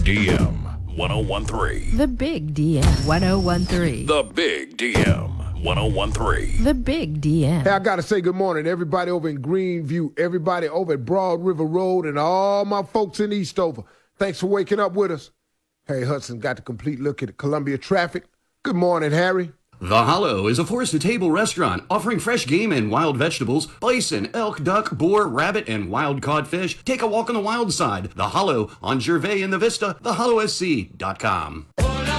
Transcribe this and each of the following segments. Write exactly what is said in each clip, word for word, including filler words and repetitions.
D M one oh one three. The Big D M one oh one three. The Big D M one oh one three. The Big D M. Hey, I got to say good morning to everybody over in Greenview, everybody over at Broad River Road, and all my folks in Eastover. Thanks for waking up with us. Harry Hudson got the complete look at the Columbia traffic. Good morning, Harry. The Hollow is a force-to-table restaurant offering fresh game and wild vegetables, bison, elk, duck, boar, rabbit, and wild caught fish. Take a walk on the wild side. The Hollow on Gervais in the Vista, the hollow s c dot com.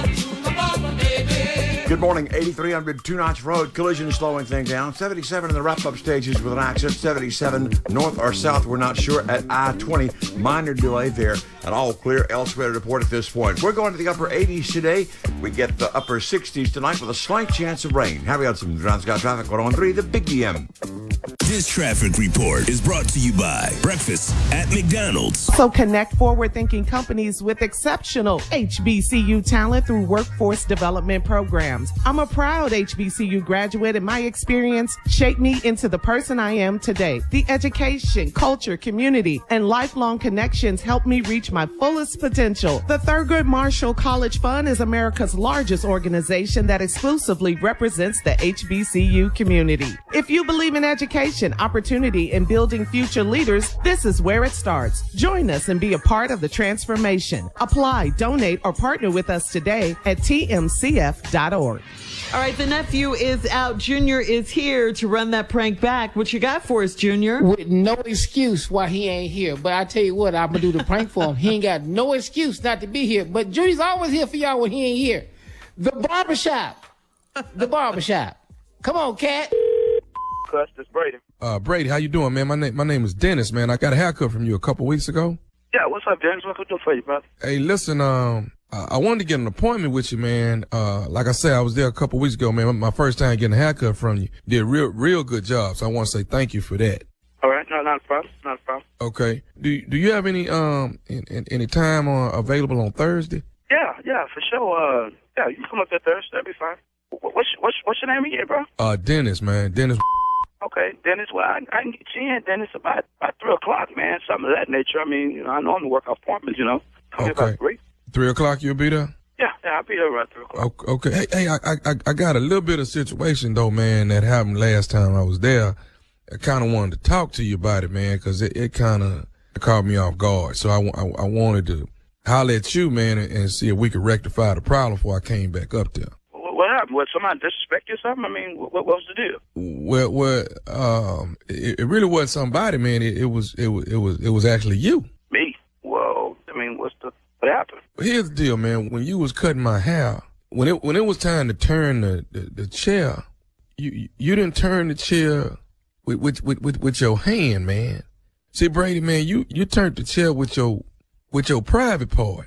Good morning, eighty-three hundred Two Notch Road. Collision slowing things down. seventy-seven in the wrap-up stages with an accident. seventy-seven north or south, we're not sure, at I twenty. Minor delay there, and all clear elsewhere to report at this point. We're going to the upper eighties today. We get the upper sixties tonight with a slight chance of rain. Harry Hudson, Transcott Traffic one oh one three, the Big D M. This traffic report is brought to you by Breakfast at McDonald's. So connect forward-thinking companies with exceptional H B C U talent through workforce development programs. I'm a proud H B C U graduate, and my experience shaped me into the person I am today. The education, culture, community, and lifelong connections helped me reach my fullest potential. The Thurgood Marshall College Fund is America's largest organization that exclusively represents the H B C U community. If you believe in education, opportunity, and building future leaders, this is where it starts. Join us and be a part of the transformation. Apply, donate, or partner with us today at T M C F dot org. All right, the nephew is out. Junior is here to run that prank back. What you got for us, Junior? With no excuse why he ain't here. But I tell you what, I'm going to do the prank for him. He ain't got no excuse not to be here. But Junior's always here for y'all when he ain't here. The barbershop. The barbershop. Come on, cat. Cuss, this Brady. Uh, Brady, how you doing, man? My name, my name is Dennis, man. I got a haircut from you a couple weeks ago. Yeah, what's up, Dennis? What can I do for you, brother? Hey, listen, um, I, I wanted to get an appointment with you, man. Uh, like I said, I was there a couple weeks ago, man. My first time getting a haircut from you. Did a real, real good job. So I want to say thank you for that. All right, no, not a problem, not a problem. Okay. Do Do you have any um in, in, any time uh, available on Thursday? Yeah, yeah, for sure. Uh, yeah, you can come up there Thursday. That'd be fine. What's what's what's your name again, bro? Uh, Dennis, man. Dennis. Okay, Dennis. Well, I, I can get you in, Dennis, about about three o'clock, man. Something of that nature. I mean, you know, I normally work appointments, you know. Okay. About three. Three o'clock, you'll be there. Yeah, yeah, I'll be there about three o'clock. Okay. Hey, hey, I, I, I got a little bit of situation though, man, that happened last time I was there. I kind of wanted to talk to you about it, man, because it, it kind of caught me off guard. So I, I, I wanted to holler at you, man, and, and see if we could rectify the problem before I came back up there. What happened? What, somebody disrespect you or something? I mean, what, what was the deal? Well, well, um, it, it really wasn't somebody, man. It, it was, it was, it was, it was actually you. Me? Well, I mean, what's the, what happened? Here's the deal, man. When you was cutting my hair, when it, when it was time to turn the, the, the chair, you, you didn't turn the chair with, with, with, with, with your hand, man. See, Brady, man, you, you turned the chair with your, with your private part.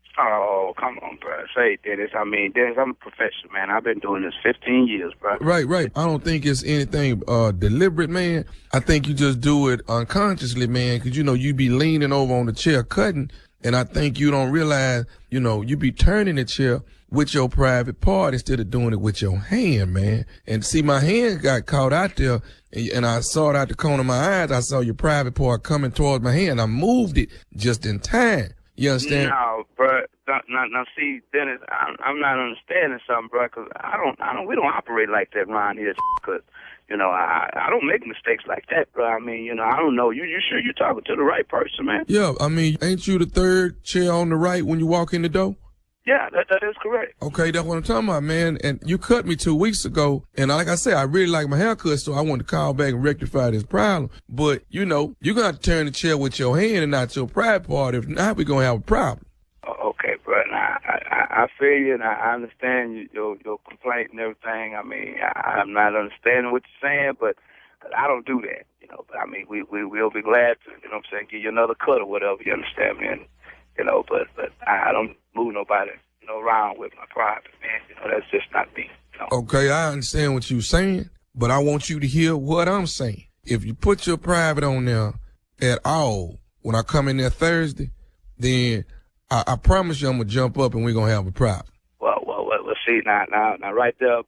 Oh, come on, bro. Say, Dennis. I mean, Dennis, I'm a professional, man. I've been doing this fifteen years, bro. Right, right. I don't think it's anything uh, deliberate, man. I think you just do it unconsciously, man, because, you know, you be leaning over on the chair cutting, and I think you don't realize, you know, you be turning the chair with your private part instead of doing it with your hand, man. And see, my hand got caught out there, and, and I saw it out the corner of my eyes. I saw your private part coming towards my hand. I moved it just in time. You understand? No, bro. Now, now, now see, Dennis, I'm, I'm not understanding something, bro, because I don't, I don't, we don't operate like that around here, because, you know, I, I don't make mistakes like that, bro. I mean, you know, I don't know. You, you sure you're talking to the right person, man? Yeah, I mean, ain't you the third chair on the right when you walk in the door? Yeah, that, that is correct. Okay, that's what I'm talking about, man. And you cut me two weeks ago, and like I said, I really like my haircut, so I wanted to call back and rectify this problem. But, you know, you're going to turn the chair with your hand and not your private part. If not, we're going to have a problem. Okay, bro. Now, I, I, I feel you, and I understand your, your complaint and everything. I mean, I, I'm not understanding what you're saying, but I don't do that, you know. But, I mean, we, we, we'll be glad to, you know what I'm saying, give you another cut or whatever, you understand me? And, you know, but, but I, I don't move nobody, you know, around with my private, man. You know, that's just not me. You know? Okay, I understand what you're saying, but I want you to hear what I'm saying. If you put your private on there at all when I come in there Thursday, then I, I promise you I'm going to jump up and we're going to have a problem. Well, well, well, let's see. Now, now, now, right there,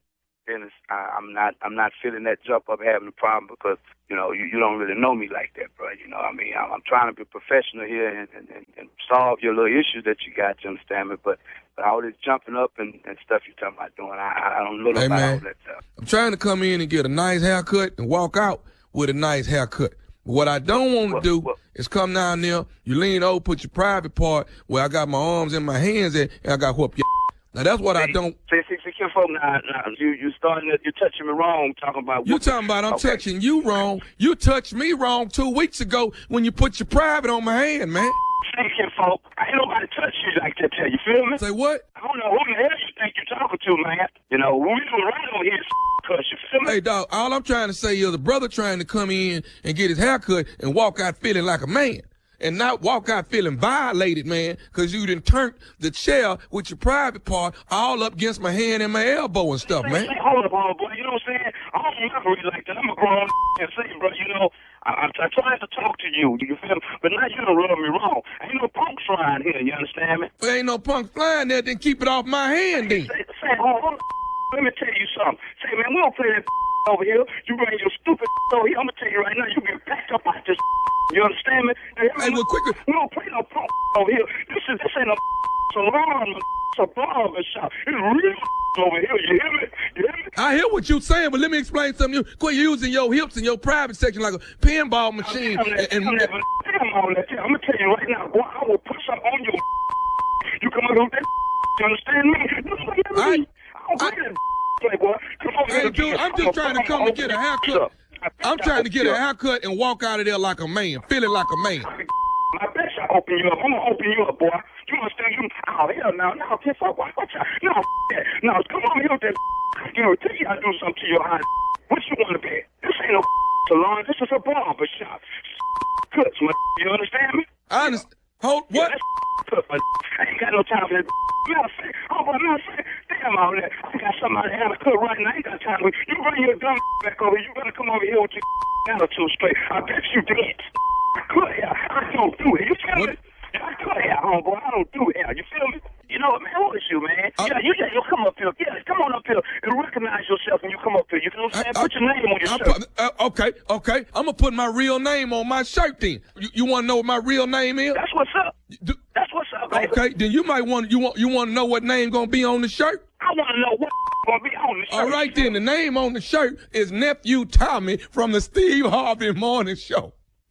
business. I, I'm not I'm not feeling that jump up having a problem because, you know, you, you don't really know me like that, bro. You know what I mean? I'm, I'm trying to be professional here and, and, and, and solve your little issues that you got, you understand me? But, but all this jumping up and, and stuff you're talking about doing, I, I don't know hey, about man, all that stuff. I'm trying to come in and get a nice haircut and walk out with a nice haircut. What I don't want to do what? is come down there, you lean over, put your private part where I got my arms and my hands at, and I got whoop your Now, that's what see, I don't. See, see, see, Kinfolk, now, now, you, you starting to, you're touching me wrong, talking about. You talking about I'm okay. touching you wrong. You touched me wrong two weeks ago when you put your private on my hand, man. Say, Kinfolk, ain't nobody touch you like that, tell you, feel me? Say what? I don't know who the hell you think you're talking to, man. You know, we do right on here, cuz, you feel me? Hey, dog, all I'm trying to say is a brother trying to come in and get his haircut and walk out feeling like a man. And not walk out feeling violated, man, because you done turned the chair with your private part all up against my hand and my elbow and stuff, say, man. Say, hold up, hold up, boy. You know what I'm saying? I don't operate like that. I'm a grown and say, bro, you know, I, I, I tried to talk to you, you feel me? But now you done rub me wrong. Ain't no punk flying here, you understand me? There ain't no punk flying there, then keep it off my hand, then. Say, say hold on. Let me tell you something. Say, man, we don't play that over here. You bring your stupid over here. I'm going to tell you right now, you get packed up out this. You understand me? Hey, hey well, quicker. We don't play no punk over here. This is this ain't a salon, it's a barber shop. It's real over here. You hear me? You hear me? I hear what you're saying, but let me explain something. You quit using your hips in your private section like a pinball machine. I'm, that, and, I'm, and, that, I'm, all that, I'm gonna tell you right now, boy, I will put something on your. You come out with that. You understand me? I, I don't play that playboy. Come on, hey, dude, I'm just trying to come and get a haircut. I'm trying to get a haircut and walk out of there like a man, feeling like a man. I bet I open you up. I'm gonna open you up, boy. You understand? You? Oh hell, no, no, piss off. Watch out. No, that. No, come on here with that. You know, tell you how to do something to your eye. What you want to be? This ain't no salon. This is a barber shop. Cuts, man. You understand me? I understand. Hold what? Yeah, cut, man. I ain't got no time for that. Matter of fact, oh, but matter of fact, damn all that. I got somebody to have a cut right now. I ain't got time for it. You bring your dumb back over. You better come over here with your attitude straight. I bet you did. Cut hair. I don't do it. You feel me? I cut hair, homeboy. I don't do hair. You feel me? You know what, man? What is you, man? Uh, yeah, you yeah, you come up here. Yeah, come on up here and recognize yourself when you come up here. You know what I'm saying? I, I, put your name on your I, shirt. Uh, okay, okay. I'm gonna put my real name on my shirt then. You, you want to know what my real name is? That's what's up. Do, That's what's up, baby. Okay, then you might want you want you want to know what name gonna be on the shirt. I want to know what gonna be on the shirt. All right, then the name on the shirt is Nephew Tommy from the Steve Harvey Morning Show.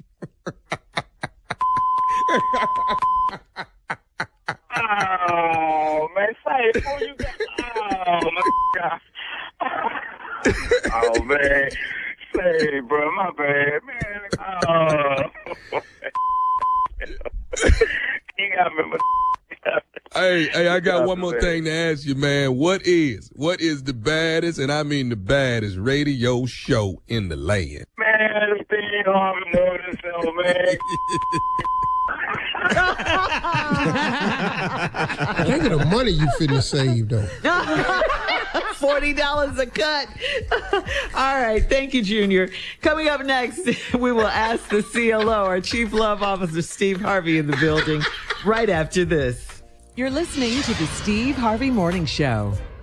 Oh man, say it before you got. Oh my God. Oh man, say, bro, my bad, man. Oh. You gotta remember. Hey, hey, I got one more thing to ask you, man. What is, what is the baddest, and I mean the baddest radio show in the land? Man, it's Steve Harvey Morning Show, man. Think of the money you finna save, though. forty dollars a cut. All right. Thank you, Junior. Coming up next, we will ask the C L O, our Chief Love Officer, Steve Harvey, in the building right after this. You're listening to the Steve Harvey Morning Show.